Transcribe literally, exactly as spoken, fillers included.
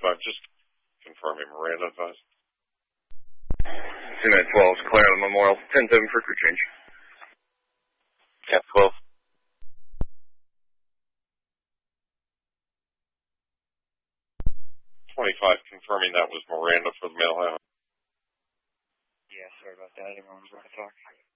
twenty-five, just confirming Miranda advice. two nine twelve, Claire on the Memorial, ten seven for crew change. Cap twelve. twenty-five, confirming that was Miranda for the mail out. Yeah, sorry about that. Everyone was going to talk.